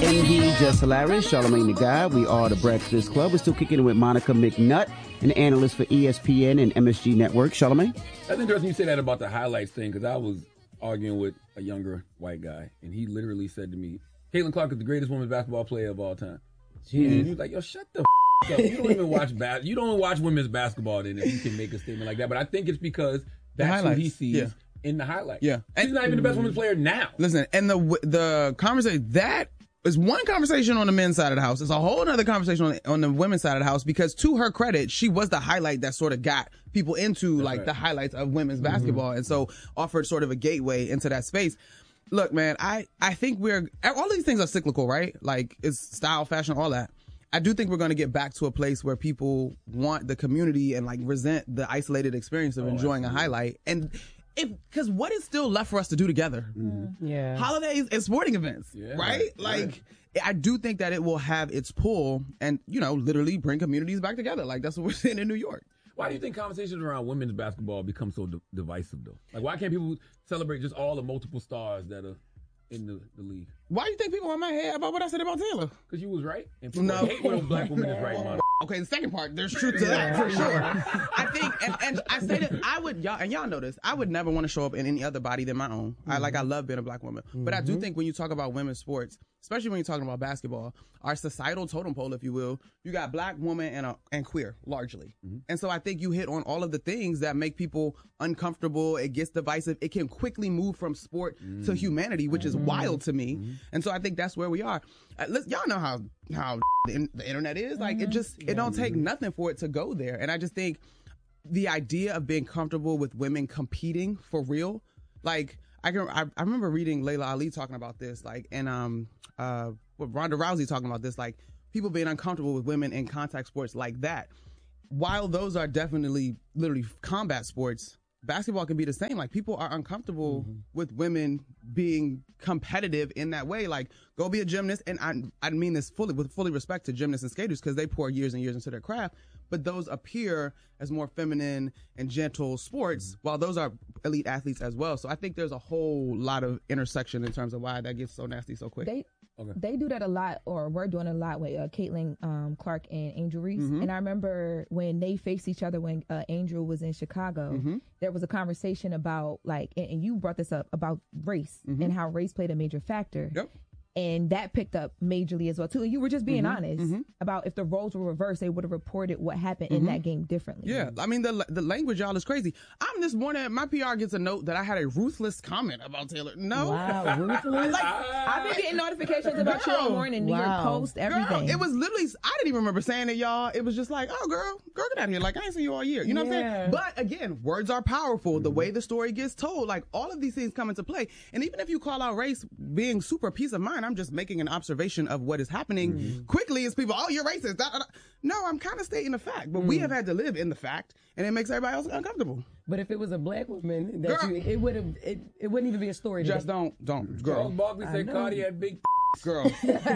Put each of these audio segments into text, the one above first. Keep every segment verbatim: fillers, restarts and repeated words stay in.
M D, Just Hilarious, Charlamagne the Guy. We are the Breakfast Club. We're still kicking it with Monica McNutt, an analyst for E S P N and M S G Network. Charlamagne? That's interesting you say that about the highlights thing, because I was arguing with a younger white guy, and he literally said to me, Caitlin Clark is the greatest women's basketball player of all time. Jeez. And he was like, yo, shut the f*** up. You don't even watch bas- You don't watch women's basketball then if you can make a statement like that. But I think it's because that's what he sees yeah. in the highlights. Yeah. She's and, not even the best women's player now. Listen, and the the conversation, that is one conversation on the men's side of the house. It's a whole other conversation on the, on the women's side of the house, because to her credit, she was the highlight that sort of got people into that's like right. the highlights of women's mm-hmm. basketball, and so offered sort of a gateway into that space. Look, man, I, I think we're, all these things are cyclical, right? Like, it's style, fashion, all that. I do think we're going to get back to a place where people want the community and like resent the isolated experience of oh, enjoying absolutely. a highlight. And if, because what is still left for us to do together? Mm-hmm. Yeah. Holidays and sporting events, yeah, right? Like, yeah. I do think that it will have its pull and, you know, literally bring communities back together. Like, that's what we're seeing in New York. Why do you think conversations around women's basketball become so d- divisive, though? Like, why can't people celebrate just all the multiple stars that are in the, the league? Why do you think people on my head about what I said about Taylor? Because you was right. And people no. hate when a black woman is right, man. Okay, the second part, there's truth to that, for sure. I think, and, and I say that I would, y'all, and y'all know this, I would never want to show up in any other body than my own. Mm-hmm. I like, I love being a black woman. Mm-hmm. But I do think when you talk about women's sports, especially when you're talking about basketball, our societal totem pole, if you will, you got black, woman, and a, and queer, largely. Mm-hmm. And so I think you hit on all of the things that make people uncomfortable. It gets divisive. It can quickly move from sport mm-hmm. to humanity, which is mm-hmm. wild to me. Mm-hmm. And so I think that's where we are. Uh, let's, y'all know how how the, the internet is. Like, mm-hmm. it just, it don't take nothing for it to go there. And I just think the idea of being comfortable with women competing for real, like, I can, I, I remember reading Layla Ali talking about this, like, and um, uh, Ronda Rousey talking about this, like, people being uncomfortable with women in contact sports like that. While those are definitely literally combat sports, basketball can be the same. Like, people are uncomfortable mm-hmm. with women being competitive in that way. Like, go be a gymnast, and I I mean this fully with fully respect to gymnasts and skaters, because they pour years and years into their craft. But those appear as more feminine and gentle sports, mm-hmm. while those are elite athletes as well. So I think there's a whole lot of intersection in terms of why that gets so nasty so quick. They okay. they do that a lot, or we're doing a lot with uh, Caitlin um, Clark and Angel Reese. Mm-hmm. And I remember when they faced each other when uh, Angel was in Chicago, mm-hmm. there was a conversation about, like, and, and you brought this up, about race mm-hmm. and how race played a major factor. Yep. And that picked up majorly as well, too. And you were just being mm-hmm, honest mm-hmm. about if the roles were reversed, they would have reported what happened mm-hmm. in that game differently. Yeah, I mean, the the language, y'all, is crazy. I'm this morning, my P R gets a note that I had a ruthless comment about Taylor. No. Wow, ruthless? Like, I've been getting notifications about girl, you all morning, New wow. York Post, everything. Girl, it was literally, I didn't even remember saying it, y'all. It was just like, oh, girl, girl, get out of here. Like, I ain't seen you all year. You know yeah. what I'm saying? But again, words are powerful. Mm-hmm. The way the story gets told, like, all of these things come into play. And even if you call out race being super peace of mind, I'm just making an observation observation of what is happening mm-hmm. quickly is people, oh, you're racist. Da, da, da. No, I'm kind of stating the fact, but mm. we have had to live in the fact, and it makes everybody else uncomfortable. But if it was a black woman, that you, it would have, it, it wouldn't even be a story. Just today. don't, don't, girl. Charles Barkley said Cardi had big girl.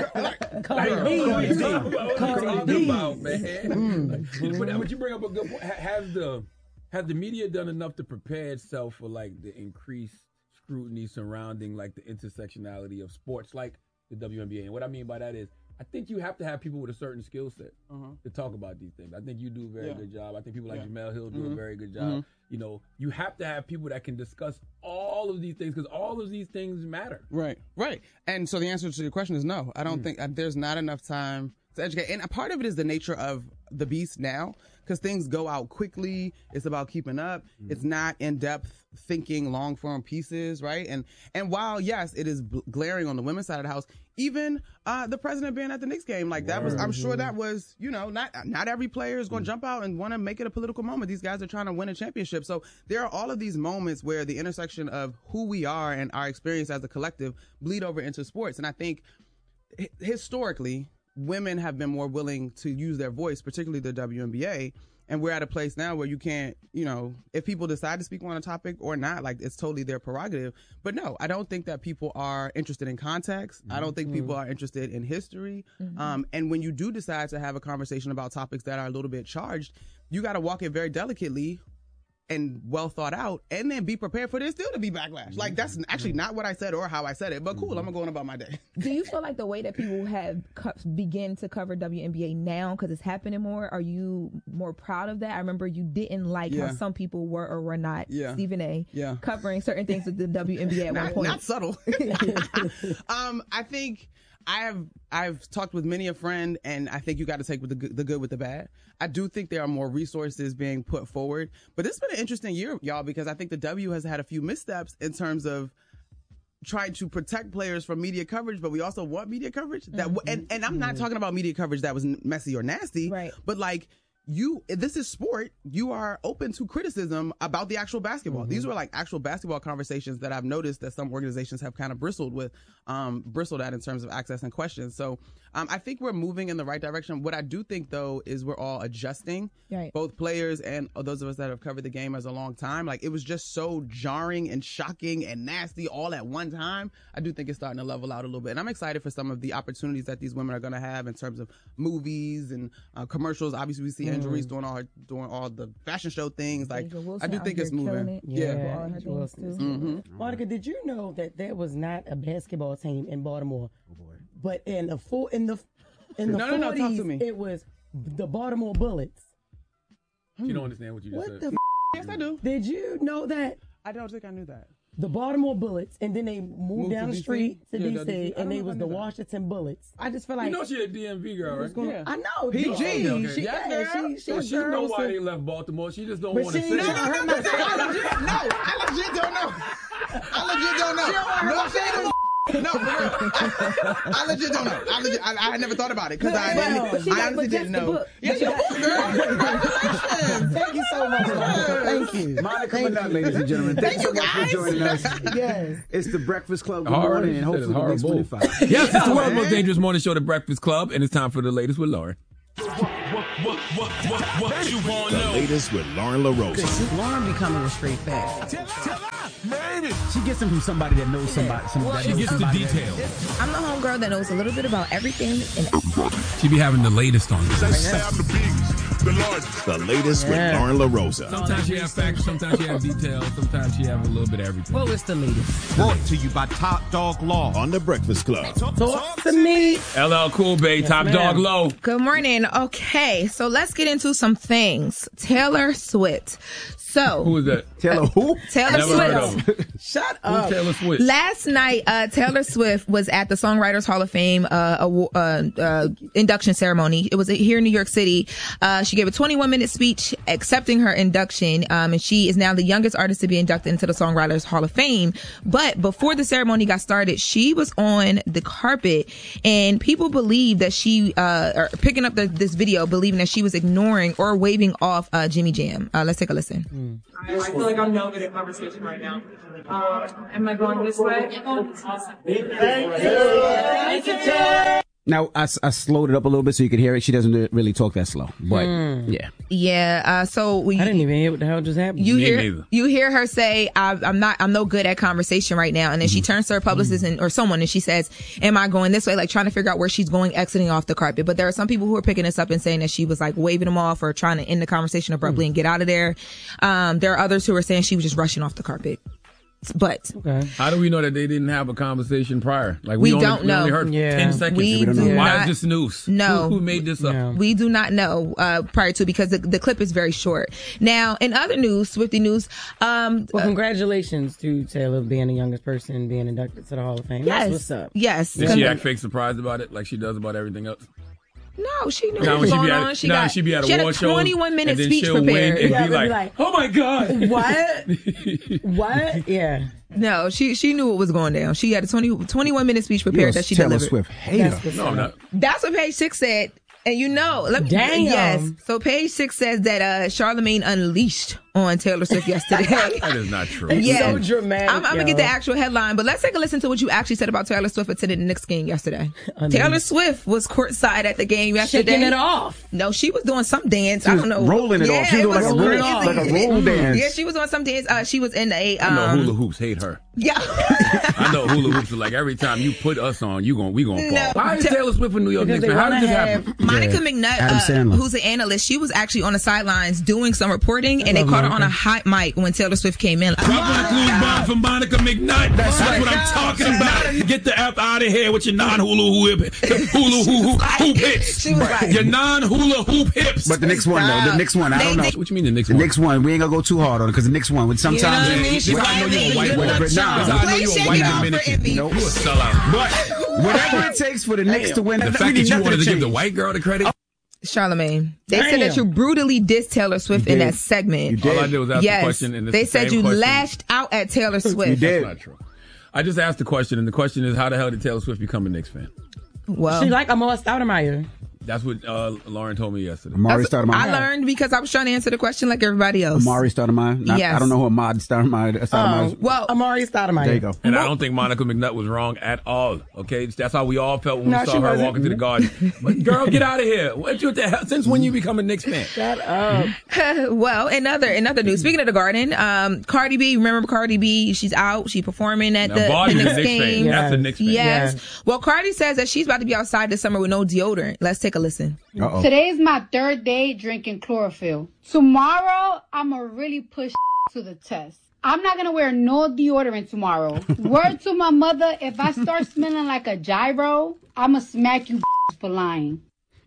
Cardi B. Cardi B. About, man. But, but you bring up a good point. Has the has the media done enough to prepare itself for like the increased scrutiny surrounding like the intersectionality of sports, like the W N B A? And what I mean by that is, I think you have to have people with a certain skill set uh-huh. to talk about these things. I think you do a very yeah. good job. I think people like yeah. Jemele Hill do mm-hmm. a very good job. Mm-hmm. You know, you have to have people that can discuss all of these things, because all of these things matter. Right, right. And so the answer to your question is no. I don't mm. think uh, there's not enough time to educate. And a part of it is the nature of the beast now, because things go out quickly. It's about keeping up. Mm. It's not in-depth thinking, long-form pieces, right? And and while, yes, it is bl- glaring on the women's side of the house, even uh, the president being at the Knicks game, like that was, I'm sure that was, you know, not not every player is going to mm. jump out and want to make it a political moment. These guys are trying to win a championship. So there are all of these moments where the intersection of who we are and our experience as a collective bleed over into sports. And I think h- historically, women have been more willing to use their voice, particularly the W N B A. And we're at a place now where you can't, you know, if people decide to speak on a topic or not, like, it's totally their prerogative. But no, I don't think that people are interested in context. Mm-hmm. I don't think people are interested in history. Mm-hmm. Um, and when you do decide to have a conversation about topics that are a little bit charged, you got to walk it very delicately. and well thought out, and then be prepared for there still to be backlash. Like, that's actually not what I said or how I said it, but cool, I'm gonna go on about my day. Do you feel like the way that people have co- begin to cover W N B A now, because it's happening more, are you more proud of that? I remember you didn't like Yeah. how some people were or were not, Yeah. Stephen A, Yeah. covering certain things with the W N B A at one not, point. not subtle. um, I think I have I've talked with many a friend, and I think you got to take with the good, the good with the bad. I do think there are more resources being put forward, but it's been an interesting year, y'all, because I think the W has had a few missteps in terms of trying to protect players from media coverage, but we also want media coverage that mm-hmm. and, and I'm not mm-hmm. talking about media coverage that was messy or nasty, right? But like, you, this is sport. You are open to criticism about the actual basketball. Mm-hmm. These were like actual basketball conversations that I've noticed that some organizations have kind of bristled with, um, bristled at in terms of access and questions. So um, I think we're moving in the right direction. What I do think, though, is we're all adjusting, right. both players and those of us that have covered the game as a long time. Like, it was just so jarring and shocking and nasty all at one time. I do think it's starting to level out a little bit. And I'm excited for some of the opportunities that these women are going to have in terms of movies and uh, commercials. Obviously, we see Angel Reese doing all her, doing all the fashion show things. Like, I do think it's moving. It. Yeah. yeah. All her things too. Mm-hmm. Monica, did you know that there was not a basketball team in Baltimore? Oh boy. But in the full in the in the no, forties, no, no, talk to me. It was the Baltimore Bullets. You don't understand what you just what said. The f- yes, I do. Did you know that? I don't think I knew that. The Baltimore Bullets, and then they moved, Moved down to the D C? street to Yeah, D the C, D C. I and don't they know was if I the knew that. Washington Bullets. I just feel like You know she a D M V girl, right? Yeah. I know P G. P G. Okay. She, Yeah, yeah, girl. she, she, So a she know girl, why so- they left Baltimore. She just don't But want to she- say no, it. no, no, No, I legit don't know. I legit don't know. No shade. No, for real. I legit don't know. I legit, I, I had never thought about it because I, Well, didn't, she I got- honestly but didn't just the know. book. Yes, your book, girl. Congratulations. Thank you so much, Monica. Thank you. Monica Minot, ladies and gentlemen. Thank you so much for joining us. Yes. It's the Breakfast Club. Good Horrible. morning, and hopefully the next Horrible. twenty-five. Yes, it's the world's most dangerous morning show, The Breakfast Club, and it's time for the latest with Lauren. What, what, what, what, what you want to The know? latest with Lauren LaRosa. Lauren becoming a straight fact. Tell, tell us, man. She gets them from somebody that knows somebody. somebody She that knows gets the somebody that- details. I'm the homegirl that knows a little bit about everything and everybody. She be having the latest on this. They say I'm the biggest, the largest. The latest with Lauren LaRosa. Sometimes she have facts, sometimes she have details, sometimes she have a little bit of everything. Well, it's the latest. Brought to you by Top Dog Law. On the Breakfast Club. Talk to me. L L Cool Bay, Top ma'am. Dog Low. Good morning. Okay, so let's get into some things. Taylor Swift. So, Who is that? Taylor who? Taylor Never heard Swift. of him. Shut Who's up. Taylor Swift? Last night, uh, Taylor Swift was at the Songwriters Hall of Fame uh, awa- uh, uh, induction ceremony. It was here in New York City. Uh, she gave a twenty-one minute speech accepting her induction, um, and she is now the youngest artist to be inducted into the Songwriters Hall of Fame. But before the ceremony got started, she was on the carpet, and people believe that she, uh, or picking up the, this video, believing that she was ignoring or waving off uh, Jimmy Jam. Uh, let's take a listen. Mm. I, I feel like I'm done with the conversation right now. Um, am I going this way? Awesome. Now, I, I slowed it up a little bit so you could hear it. She doesn't really talk that slow. But, yeah. Yeah. Uh, so we. I didn't even hear what the hell just happened. You Me hear neither. you hear her say, I, "I'm not. I'm no good at conversation right now." And then she turns to her publicist and or someone, and she says, "Am I going this way?" Like trying to figure out where she's going, exiting off the carpet. But there are some people who are picking this up and saying that she was like waving them off or trying to end the conversation abruptly and get out of there. Um, there are others who are saying she was just rushing off the carpet. But Okay. How do we know that they didn't have a conversation prior? Like We only, don't we know. only heard Yeah. ten seconds. We don't do know. Why not is this news? know. Who, who made this up? Yeah. we do not know uh, prior to because the, the clip is very short. Now, in other news, Swiftie news, um, Well, uh, congratulations to Taylor being the youngest person being inducted to the Hall of Fame. yes, That's what's up. yes. Did she act fake surprised about it, like she does about everything else? No, she knew Now, what when was she going be on. at, She nah, got she be at she had award a shows, twenty-one minute and then speech she'll prepared. win and Yeah, be they'll be like, like, "Oh my god!" What? What? Yeah. No, she she knew what was going down. She had a twenty, twenty-one minute speech You're prepared a that she Taylor delivered. Swift hater. That's what's No, up. not. That's what Page Six said. And you know, let me, Damn. yes. So Page Six says that uh, Charlemagne unleashed on Taylor Swift yesterday. That is not true. It's Yeah. so dramatic. I'm, I'm gonna yo. get the actual headline, but let's take a listen to what you actually said about Taylor Swift attending the Knicks game yesterday. Unleashed. Taylor Swift was courtside at the game yesterday. shaking it off. No, she was doing some dance. I don't know. Rolling it yeah, off. She was doing like a, was roll, crazy. like a roll dance. Yeah, she was doing some dance. Uh, she was in a I know um, hula hoops hate her. yeah. I I know hula hoops are like every time you put us on, you gon' we gonna fall. No. Why is Taylor Swift a New York Because Knicks they fan? How did this wanna happen? Monica Yeah. McNutt, Adam uh, Sandler. who's an analyst, she was actually on the sidelines doing some reporting, and they caught her on a hot mic when Taylor Swift came in. Dropping a clues bomb for Monica McNutt. That's, right. what I'm talking about. Get the F out of here with your non-hula hoop hula hoop hoop hips. She was like- Your non-hula hoop hips. But the next one, though, the next one, I They- don't know. they- What you mean the Knicks The one? next one, we ain't gonna go too hard on it because the next one, when sometimes. You know what I mean? This She is how I know probably you a did white good boy. enough This is job. how I know you a Play white Shake It Off for Dominican. Envy. You a sellout. But whatever it takes for the Knicks to win, The we fact need that you nothing wanted to give change. the white girl the credit. Charlamagne, they said Damn. that you brutally dissed Taylor Swift You in did. that segment. You did. All I did was ask Yes, the question, and it's they the said same you question. lashed out at Taylor Swift. You did. That's not true. I just asked the question, and the question is, how the hell did Taylor Swift become a Knicks fan? Well, She like Amor Stoudemire. That's what uh, Lauren told me yesterday. Amari Stoudemire. I learned because I was trying to answer the question like everybody else. Amari Stoudemire. Not- Yes. I don't know who Ahmad Stoudemire Stoudemire is. Um, Well, Amari Stoudemire. There you go. And I don't think Monica McNutt was wrong at all. Okay, that's how we all felt when No, we she saw her wasn't. walking to the garden. But girl, get out of here! What you the hell? Since when you become a Knicks fan? Shut up. well, in other in other news, speaking of the Garden, um, Cardi B, remember Cardi B? She's out. She performing at Now, the, Barty's the a Knicks Knicks fan. game. That's a Knicks fan. Yes. Yes. Well, Cardi says that she's about to be outside this summer with no deodorant. Let's take a listen. Uh-oh. Today's my third day drinking chlorophyll. Tomorrow, I'm going to really push to the test. I'm not going to wear no deodorant tomorrow. Word to my mother, if I start smelling like a gyro, I'm going to smack you for lying.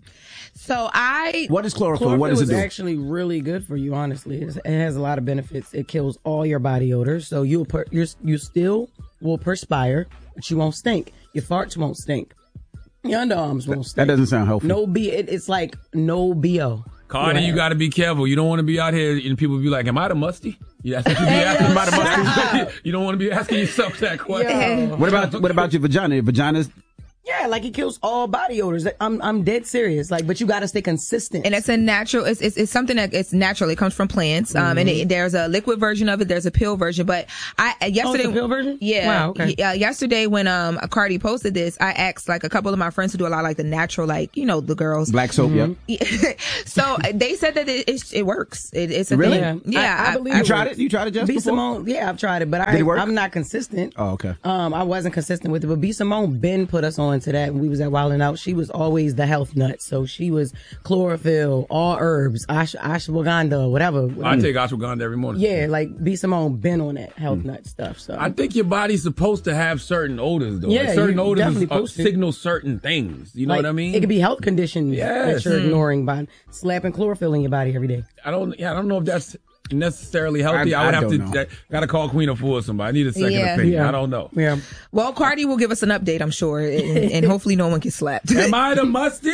So I... What is chlorophyll? Chlorophyll What does it is do? actually really good for you, honestly. It's, it has a lot of benefits. It kills all your body odors, so you'll per, you're, you still will perspire, but you won't stink. Your farts won't stink. Your underarms won't stink. That doesn't sound healthy. No B. It, it's like no B O. Cardi, you got to be careful. You don't want to be out here and people be like, "Am I the musty?" Yeah, that's what you be asking. Am I the musty? You don't want to be asking yourself that question. What about what about your vagina? Your vagina's Yeah, like it kills all body odors. I'm I'm dead serious. Like, but you got to stay consistent. And it's a natural. It's, it's it's something that it's natural. It comes from plants. Um, and it, there's a liquid version of it. There's a pill version. But I uh, yesterday. Oh, it's a pill version? Yeah. Wow, okay. Uh, yesterday when um Cardi posted this, I asked like a couple of my friends who do a lot of, like the natural, like you know the girls. black soap. Yep. So uh, they said that it it, it works. It, it's a Really? thing. Yeah, Yeah. I, I believe You it tried works. it? You tried it, Jess, B. before? Simone, yeah, I've tried it, but I, Did it work? I'm not consistent. Oh, okay. Um, I wasn't consistent with it, but B. Simone Ben put us on to that when we was at Wild 'N Out. She was always the health nut, so she was chlorophyll, all herbs, ash- ashwagandha, whatever. I take ashwagandha every morning. Yeah, like B. Simone Ben on that health nut stuff. So I think your body's supposed to have certain odors, though. Yeah, like certain you odors definitely uh, supposed to. signal certain things. You know like, what I mean? It could be health conditions Yes. that you're Mhm. ignoring by slapping chlorophyll in your body every day. I don't. Yeah, I don't know if that's necessarily healthy. I, I- would I have to. don't know. I, gotta call Queen of Fools somebody. I need a second Yeah. opinion. Yeah. I don't know. Yeah. Well, Cardi will give us an update, I'm sure, and, and hopefully no one gets slapped. Am I the musty?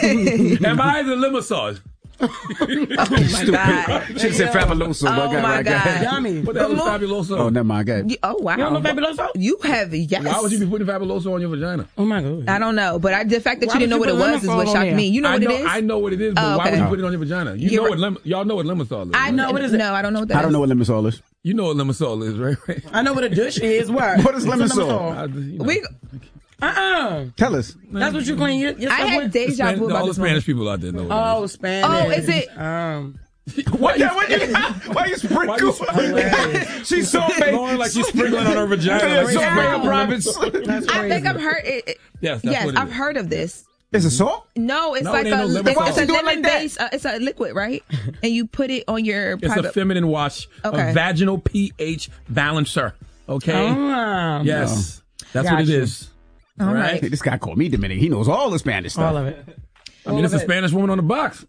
Am I the limassage? Oh my God. She said fabuloso. Oh but my right, God. Yummy. What the hell is Come on. fabuloso? Oh, never mind. Go ahead. You- oh wow. You don't know Fabuloso? You have yes. Why would you be putting fabuloso on your vagina? Oh my god. I don't know, but I, the fact that Why you didn't know would what you it put was is Limasol what on shocked there? me. You know I what know. it is? I know what it is, but Oh, why would okay. you put it on your vagina? You You're know right. what lim- y'all know what limassol is. I right? know what is it? No, I don't know what that I don't is. know what limassol is. You know what limassol is, right? right? I know what a douche is. What? What is What's a Limasol? I, you know. We, Uh-uh. Tell us. That's what you clean your, your I stuff had with? deja Span- vu all about the this one. Spanish people out there know. What Oh, it is. Spanish. Oh, is it? Um, What? Yeah, what you, why you sprinkle? Why you sprinkle? She's so big. Lauren like she's sprinkling on her vagina. Yeah, Like, so yeah. big, Province. that's I think crazy. I've heard it. it- Yes, that's yes, what it I've is. heard of this. It's a salt? No, it's No, like it ain't a, no lemon it's, salt. it's a Why she do it like lemon that? base. Uh, it's a liquid, right? And you put it on your It's private. a feminine wash, Okay. a vaginal pH balancer. Okay. Oh, Yes, that's Got what it you. is. All All right. Hey, this guy called me Dominican. He knows all the Spanish stuff. all of it. I mean, it's a Spanish woman on the box.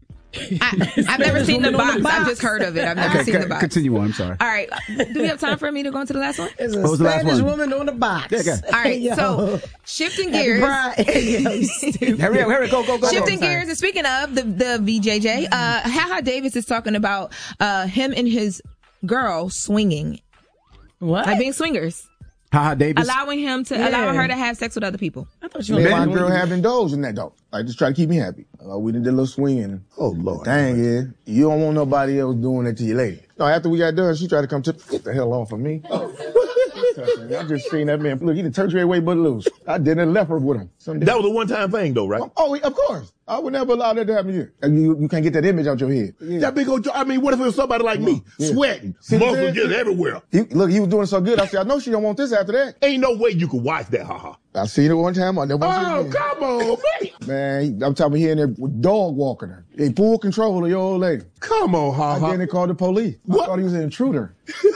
I, I've never seen the woman on box. the I've box. just heard of it. I've never Okay, seen co- the box. continue on. I'm sorry. All right. Do we have time for me to go into the last one? It's a What was the last Spanish one? woman on the box. Yeah, go. All right. Yo. So shifting Happy gears. Pride. Yo, you stupid. Hurry up, hurry up, go, go, go. Shifting go. gears, and speaking of the the V J J, uh, Haha Davis is talking about uh, him and his girl swinging, What? like being swingers, Haha Davis. allowing him to Yeah. allowing her to have sex with other people. I thought you Me were and my lying. girl have indulged in that though. Like just try to keep me happy. Uh, we done did a little swinging. Oh, Lord. The thing is, you don't want nobody else doing that to your lady. No, after we got done, she tried to come to get the hell off of me. touching me. I just seen that man. Look, he done turned your way but lose. I didn't left her with him. Someday. That was a one-time thing, though, right? Oh, of course. I would never allow that to happen here. You, you can't get that image out your head. Yeah. That big old, I mean, what if it was somebody like me, yeah. sweating, See, muscles just everywhere? He, look, he was doing so good. I said, I know she don't want this after that. Ain't no way you could watch that, haha. I seen it one time. I never Oh, seen it come on, man. Man, I'm talking here and there with dog walking her. They full control of your old lady. Come on, haha. I then they called the police. What? I thought he was an intruder.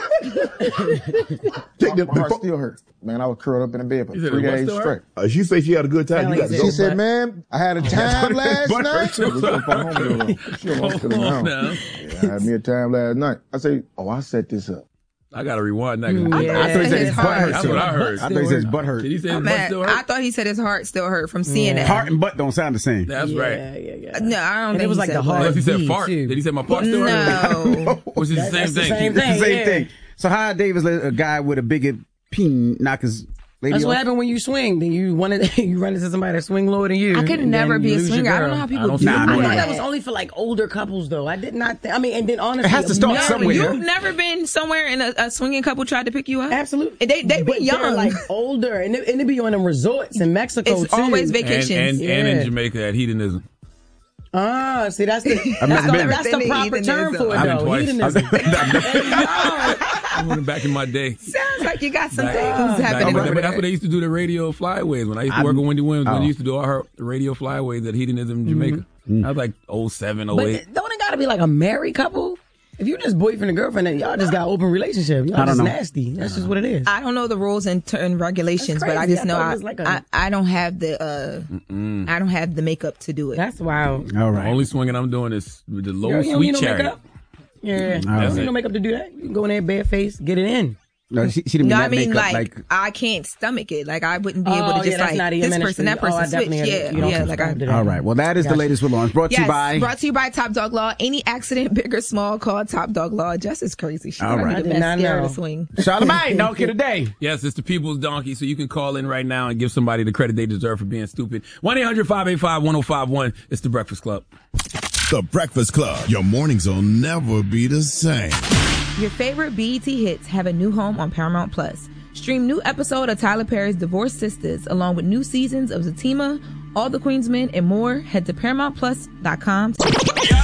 Take my, my heart still hurt. Man, I was curled up in a bed for three days straight. Uh, she said she had a good time. You got to she go. said, man, I had a time last night. She don't want to on yeah, I had me a time last night. I say, oh, I set this up. I gotta rewind that. Mm, yeah. I thought he said his butt hurt. That's what I heard. I thought he said his butt hurt. Did he say his Oh, butt man, still hurt? I thought he said his heart still hurt from seeing that. Heart and butt don't sound the same. That's yeah, right. Yeah, yeah, No, I don't and think it was he like said the heart. Unless he said beat, fart. too. Did he say my part still hurt? No. Which is the That- same that's the thing. same It's the thing. same yeah. thing. So how Davis let a guy with a bigger peen knock his lady That's off? what happened when you swing. Then you wanted you run into somebody that swing lower than you. I could and never then be you a lose your swinger. I don't girl. know how people I don't do see Nah, the I point. thought that was only for like older couples, though. I did not. Th- I mean, and then honestly, It has to start no, somewhere. You've never been somewhere and a, a swinging couple tried to pick you up? Absolutely. They they be But young. they're like older, and they, and they be on them resorts in Mexico It's too. always And, vacations. and, Yeah. and in Jamaica at hedonism. Ah, see, that's the I've that's, never the, been. that's the Hedonism. proper term for it, I've been though. twice. Hedonism. I went back in my day. Sounds like you got some Back- things back happening in my- over but that's there. what they used to do the radio flyaways. When I used to I'm- work with Wendy Williams, when oh. they used to do all her radio flyaways at Hedonism in Jamaica. I was like oh seven, oh But eight. don't it gotta be like a married couple? If you just boyfriend and girlfriend, then y'all just got open relationship. Y'all I don't just know. nasty. That's just what it is. I don't know the rules and, t- and regulations, That's but I crazy. just I know thought it I, was like a- I I don't have the uh I don't have the makeup to do it. That's wild. All The right. only swinging I'm doing is with the low Girl, you don't sweet need no chariot. makeup. Yeah, All you don't right. need no makeup to do that. You can go in there bare face, get it in. No, she, she didn't No, mean I that mean makeup, like, like I can't stomach it. Like I wouldn't be Oh, able to yeah, just that's like not in your this person, ministry. that person Oh, I switch. definitely- Yeah, you don't yeah. Like I, subscribe to that. all right. Well, that is the Gotcha. latest with Lawrence. Brought to you Yes, by. brought to you by Top Dog Law. Any accident, big or small, call Top Dog Law. Jess is crazy. She All might right. be the I did best not scarer know. to swing. Charlamagne, donkey today. Yes, it's the people's donkey, so you can call in right now and give somebody the credit they deserve for being stupid. one eight hundred five eight five one oh five one. It's The Breakfast Club. The Breakfast Club. Your mornings will never be the same. Your favorite B E T hits have a new home on Paramount Plus. Stream new episode of Tyler Perry's Divorced Sisters along with new seasons of Zatima, All the Queen's Men, and more. Head to paramount plus dot com.